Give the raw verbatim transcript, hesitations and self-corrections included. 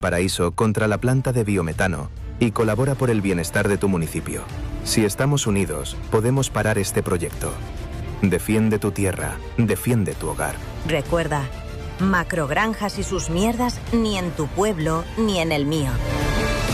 Paraíso contra la planta de biometano y colabora por el bienestar de tu municipio. Si estamos unidos, podemos parar este proyecto. Defiende tu tierra, defiende tu hogar. Recuerda, macrogranjas y sus mierdas ni en tu pueblo ni en el mío.